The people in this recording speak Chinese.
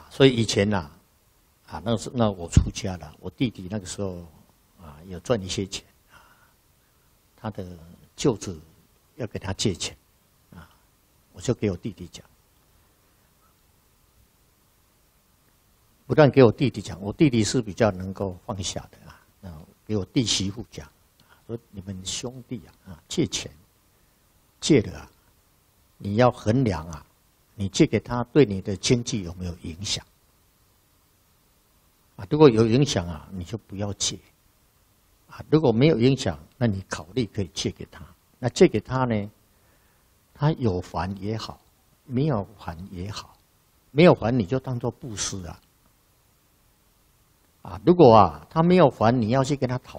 所以以前那我出家了，我弟弟那个时候有赚一些钱他的舅子要给他借钱我就给我弟弟讲，不但给我弟弟讲，我弟弟是比较能够放下的给我弟媳妇讲，说你们兄弟借钱借了你要衡量你借给他对你的经济有没有影响如果有影响你就不要借如果没有影响，那你考虑可以借给他。那借给他呢，他有还也好，没有还也好，没有还你就当作布施如果他没有还，你要去跟他讨